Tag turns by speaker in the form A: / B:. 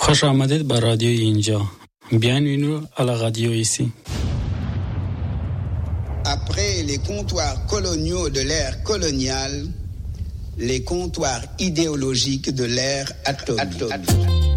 A: خوش آمدید به رادیو اینجا. Bienvenue à la radio ici.
B: Après les comptoirs coloniaux de l'ère coloniale, les comptoirs idéologiques de l'ère atomique.